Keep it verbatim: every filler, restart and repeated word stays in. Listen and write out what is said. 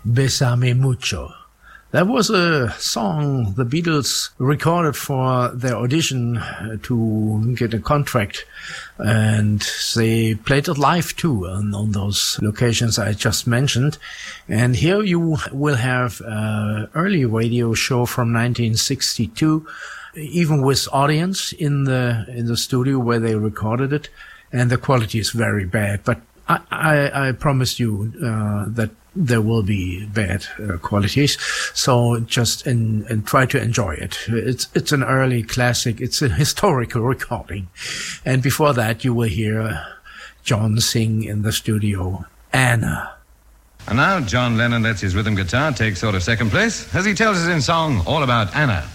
Bésame Mucho. That was a song the Beatles recorded for their audition to get a contract, and they played it live too on, on those locations I just mentioned. And here you will have an early radio show from nineteen sixty-two, even with audience in the in the studio where they recorded it, and the quality is very bad. But I, I, I promise you uh, that there will be bad uh, qualities, so just in, and try to enjoy it. It's it's an early classic. It's a historical recording, and before that you will hear John sing in the studio, Anna. And now John Lennon lets his rhythm guitar take sort of second place as he tells us in song all about Anna.